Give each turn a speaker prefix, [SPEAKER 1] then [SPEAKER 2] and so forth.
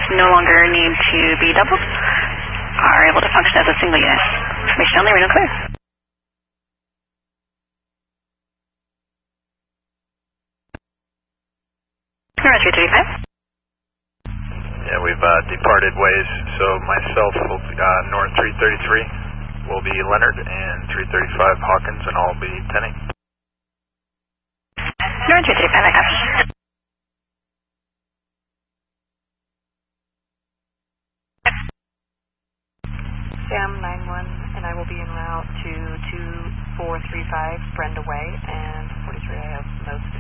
[SPEAKER 1] no longer need to be doubled, are able to function as a single unit. Information only, Reno clear. Number 335.
[SPEAKER 2] Yeah, we've departed ways, so myself will be, north 333 will be Leonard, and 335 Hawkins, and I'll be Penny.
[SPEAKER 1] North 335, I copy.
[SPEAKER 3] Sam 91, and I will be en route to 2435 Brenda Way, and 43 I have most